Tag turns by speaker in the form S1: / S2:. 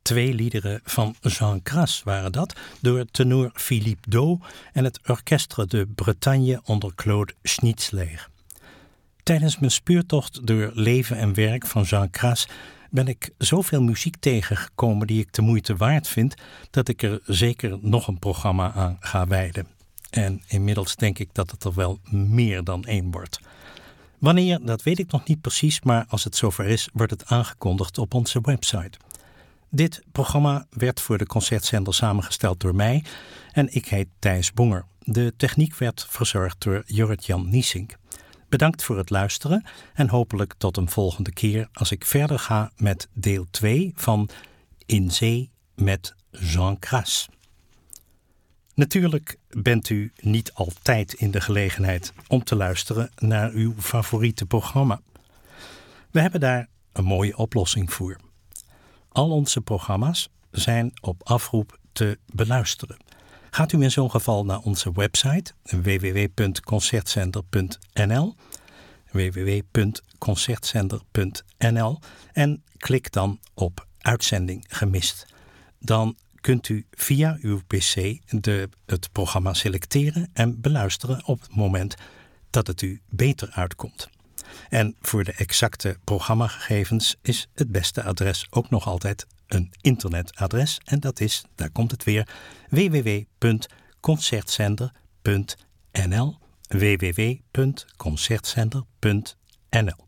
S1: 2 liederen van Jean Cras waren dat, door tenor Philippe Do en het Orchestre de Bretagne onder Claude Schnitzler. Tijdens mijn speurtocht door leven en werk van Jean Cras ben ik zoveel muziek tegengekomen die ik de moeite waard vind, dat ik er zeker nog een programma aan ga wijden. En inmiddels denk ik dat het er wel meer dan 1 wordt. Wanneer, dat weet ik nog niet precies, maar als het zover is, wordt het aangekondigd op onze website. Dit programma werd voor de Concertzender samengesteld door mij en ik heet Thijs Bonger. De techniek werd verzorgd door Jorrit-Jan Niesink. Bedankt voor het luisteren en hopelijk tot een volgende keer als ik verder ga met deel 2 van In Zee met Jean Cras. Natuurlijk bent u niet altijd in de gelegenheid om te luisteren naar uw favoriete programma. We hebben daar een mooie oplossing voor. Al onze programma's zijn op afroep te beluisteren. Gaat u in zo'n geval naar onze website www.concertzender.nl en klik dan op Uitzending gemist. Dan kunt u via uw pc het programma selecteren en beluisteren op het moment dat het u beter uitkomt. En voor de exacte programmagegevens is het beste adres ook nog altijd een internetadres. En dat is, daar komt het weer, www.concertzender.nl www.concertzender.nl